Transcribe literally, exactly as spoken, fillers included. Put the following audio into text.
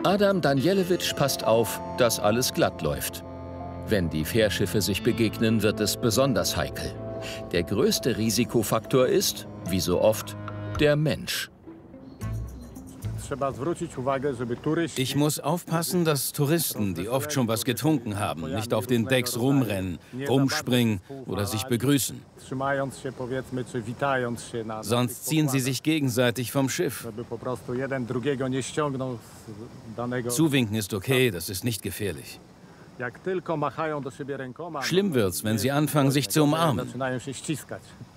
Adam Danielewitsch passt auf, dass alles glatt läuft. Wenn die Fährschiffe sich begegnen, wird es besonders heikel. Der größte Risikofaktor ist, wie so oft, der Mensch. Ich muss aufpassen, dass Touristen, die oft schon was getrunken haben, nicht auf den Decks rumrennen, rumspringen oder sich begrüßen. Sonst ziehen sie sich gegenseitig vom Schiff. Zuwinken ist okay, das ist nicht gefährlich. Schlimm wird's, wenn sie anfangen, sich zu umarmen.